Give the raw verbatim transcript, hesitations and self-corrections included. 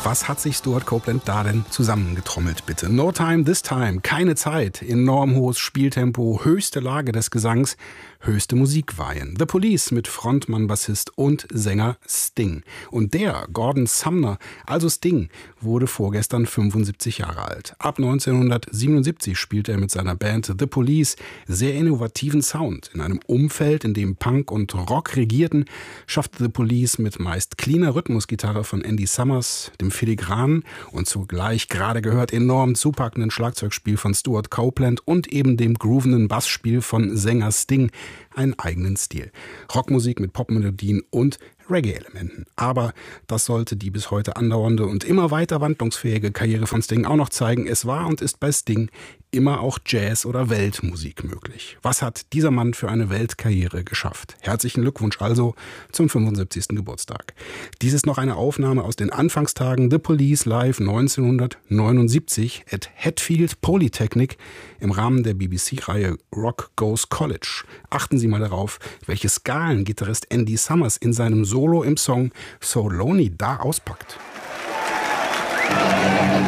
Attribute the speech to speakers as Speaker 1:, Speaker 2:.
Speaker 1: Was hat sich Stewart Copeland da denn zusammengetrommelt, bitte? No Time, This Time, keine Zeit, enorm hohes Spieltempo, höchste Lage des Gesangs, höchste Musikweihen. The Police mit Frontmann, Bassist und Sänger Sting. Und der, Gordon Sumner, also Sting, wurde vorgestern fünfundsiebzig Jahre alt. Ab neunzehnhundertsiebenundsiebzig spielte er mit seiner Band The Police sehr innovativen Sound. In einem Umfeld, in dem Punk und Rock regierten, schaffte The Police mit meist cleaner Rhythmusgitarre von Andy Summers, dem filigranen und zugleich gerade gehört enorm zupackenden Schlagzeugspiel von Stewart Copeland und eben dem groovenden Bassspiel von Sänger Sting einen eigenen Stil. Rockmusik mit Popmelodien und Reggae-Elementen. Aber das sollte die bis heute andauernde und immer weiter wandlungsfähige Karriere von Sting auch noch zeigen. Es war und ist bei Sting immer auch Jazz- oder Weltmusik möglich. Was hat dieser Mann für eine Weltkarriere geschafft? Herzlichen Glückwunsch also zum fünfundsiebzigsten Geburtstag. Dies ist noch eine Aufnahme aus den Anfangstagen The Police live neunzehnhundertneunundsiebzig at Hatfield Polytechnic im Rahmen der B B C-Reihe Rock Goes College. Achten Sie mal darauf, welche Skalen Gitarrist Andy Summers in seinem Solo im Song So Lonely da auspackt.